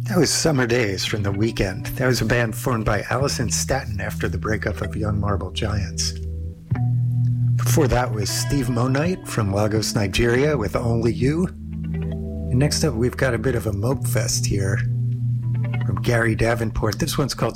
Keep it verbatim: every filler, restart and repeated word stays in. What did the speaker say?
That was Summer Days from The Weeknd. That was a band formed by Alison Staton after the breakup of Young Marble Giants. Before that was Steve Monite from Lagos, Nigeria with Only You. And next up we've got a bit of a mope fest here from Gary Davenport. This one's called